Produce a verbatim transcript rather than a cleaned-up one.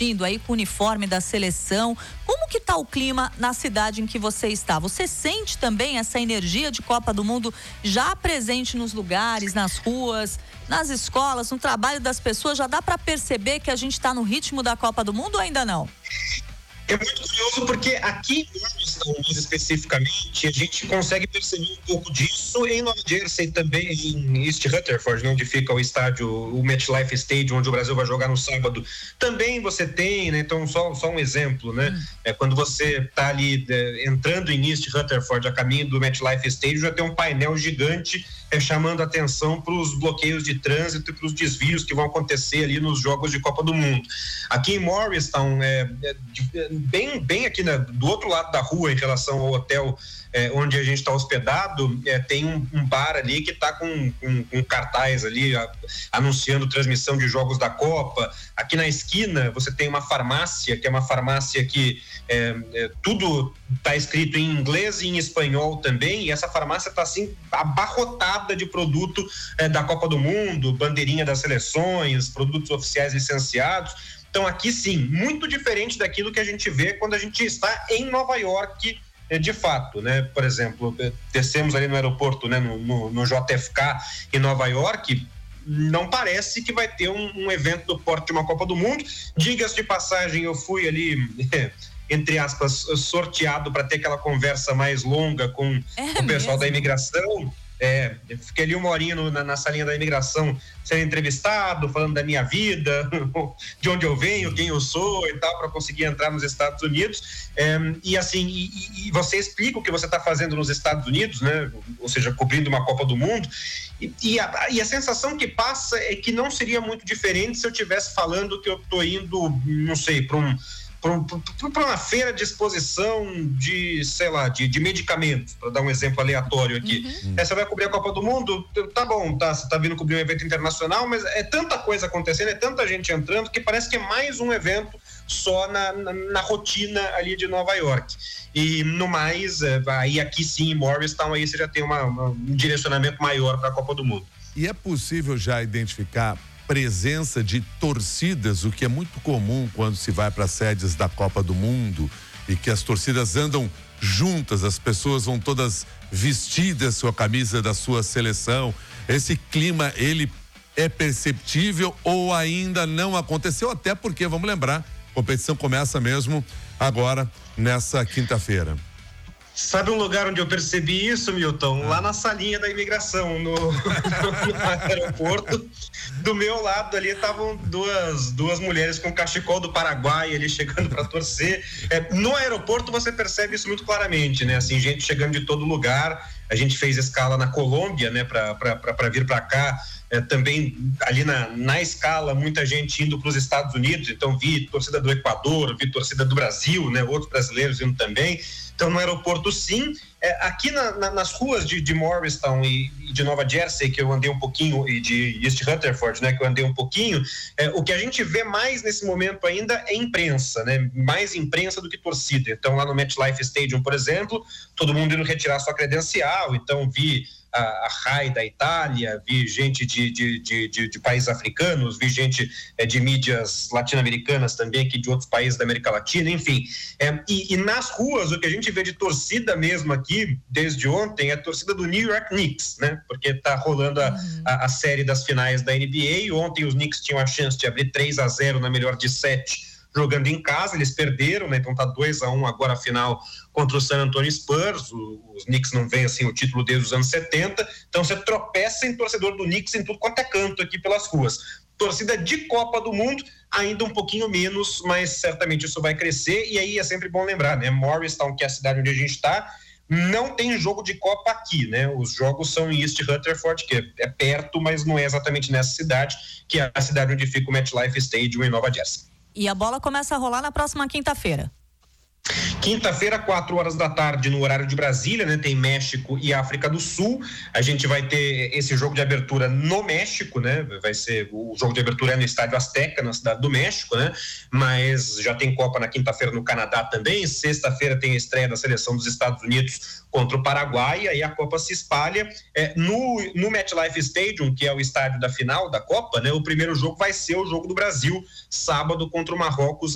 vestindo aí com o uniforme da seleção. Como que tá o clima na cidade em que você está? Você sente também essa energia de Copa do Mundo já presente nos lugares, nas ruas, nas escolas, no trabalho das pessoas? Já dá para perceber que a gente está no ritmo da Copa do Mundo ou ainda não? É muito curioso porque aqui mais especificamente a gente consegue perceber um pouco disso em Nova Jersey, também em East Rutherford, onde fica o estádio, o MetLife Stadium, onde o Brasil vai jogar no sábado. Também você tem, né? Então só, só um exemplo, né? Hum. É quando você está ali é, entrando em East Rutherford, a caminho do MetLife Stadium, já tem um painel gigante é, chamando a atenção para os bloqueios de trânsito e para os desvios que vão acontecer ali nos jogos de Copa do Mundo. Aqui em Morristown, é, é, bem, bem aqui né, do outro lado da rua em relação ao hotel é, onde a gente está hospedado, é, tem um, um bar ali que está com, com, com cartaz ali a, anunciando transmissão de jogos da Copa. Aqui na esquina você tem uma farmácia, que é uma farmácia que é, é, tudo está escrito em inglês e em espanhol também, e essa farmácia está assim abarrotada de produto é, da Copa do Mundo, bandeirinha das seleções, produtos oficiais licenciados. Então aqui sim, muito diferente daquilo que a gente vê quando a gente está em Nova York, de fato, né? Por exemplo, descemos ali no aeroporto, né? No, no, no J F K em Nova York, não parece que vai ter um, um evento do porte de uma Copa do Mundo. Diga-se de passagem, eu fui ali, entre aspas, sorteado para ter aquela conversa mais longa com é o pessoal mesmo? Da imigração. É, eu fiquei ali uma horinha no, na, na salinha da imigração sendo entrevistado, falando da minha vida, de onde eu venho, quem eu sou e tal, para conseguir entrar nos Estados Unidos. É, e assim, e, e você explica o que você está fazendo nos Estados Unidos, né? Ou seja, cobrindo uma Copa do Mundo. E, e, a, e a sensação que passa é que não seria muito diferente se eu estivesse falando que eu estou indo, não sei, para um. para uma feira de exposição de, sei lá, de, de medicamentos, para dar um exemplo aleatório aqui. Uhum. É, você vai cobrir a Copa do Mundo? Tá bom, tá, você tá vindo cobrir um evento internacional, mas é tanta coisa acontecendo, é tanta gente entrando, que parece que é mais um evento só na, na, na rotina ali de Nova York. E no mais, é, aí aqui sim, em Morristown, aí você já tem uma, uma, um direcionamento maior para a Copa do Mundo. E é possível já identificar presença de torcidas, o que é muito comum quando se vai para sedes da Copa do Mundo e que as torcidas andam juntas, as pessoas vão todas vestidas com a camisa da sua seleção. Esse clima, ele é perceptível ou ainda não aconteceu? Até porque, vamos lembrar, a competição começa mesmo agora, nessa quinta-feira. Sabe um lugar onde eu percebi isso, Milton? Ah. Lá na salinha da imigração, no, no aeroporto. Do meu lado ali estavam duas, duas mulheres com cachecol do Paraguai ali chegando para torcer. É, no aeroporto você percebe isso muito claramente, né? Assim, gente chegando de todo lugar. A gente fez escala na Colômbia, né? Para vir para cá. É, também ali na, na escala, muita gente indo para os Estados Unidos. Então vi torcida do Equador, vi torcida do Brasil, né? Outros brasileiros indo também. Então no aeroporto sim, é, aqui na, na, nas ruas de, de Morristown e, e de Nova Jersey, que eu andei um pouquinho, e de East Rutherford, né, que eu andei um pouquinho, é, o que a gente vê mais nesse momento ainda é imprensa, né, mais imprensa do que torcida. Então lá no MetLife Stadium, por exemplo, todo mundo indo retirar sua credencial, então vi a, a R A I da Itália, vi gente de, de, de, de, de países africanos, vi gente é, de mídias latino-americanas também, aqui de outros países da América Latina, enfim. É, e, e nas ruas, o que a gente vê de torcida mesmo aqui, desde ontem, é a torcida do New York Knicks, né? Porque tá rolando a, uhum. a, a série das finais da N B A. Ontem os Knicks tinham a chance de abrir três a zero na melhor de sete, jogando em casa, eles perderam, né? Então tá dois a um agora a final contra o San Antonio Spurs. O, os Knicks não vêm assim o título desde os anos setenta, então você tropeça em torcedor do Knicks em tudo quanto é canto aqui pelas ruas. Torcida de Copa do Mundo, ainda um pouquinho menos, mas certamente isso vai crescer. E aí é sempre bom lembrar, né? Morristown, que é a cidade onde a gente está, não tem jogo de Copa aqui, né? Os jogos são em East Rutherford, que é, é perto, mas não é exatamente nessa cidade, que é a cidade onde fica o MetLife Stadium em Nova Jersey. E a bola começa a rolar na próxima quinta-feira. Quinta-feira, quatro horas da tarde, no horário de Brasília, né? Tem México e África do Sul. A gente vai ter esse jogo de abertura no México, né? Vai ser, o jogo de abertura é no Estádio Azteca, na cidade do México, né? Mas já tem Copa na quinta-feira no Canadá também. Sexta-feira tem a estreia da seleção dos Estados Unidos contra o Paraguai, e aí a Copa se espalha é, no, no MetLife Stadium, que é o estádio da final da Copa, né? O primeiro jogo vai ser o jogo do Brasil, sábado contra o Marrocos,